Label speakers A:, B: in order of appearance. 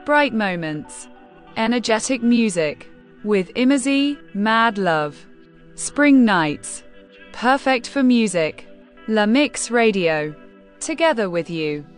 A: bright moments, energetic music. With Imazi, Mad Love. Spring nights. Perfect for music. La Mix Radio. Together with you.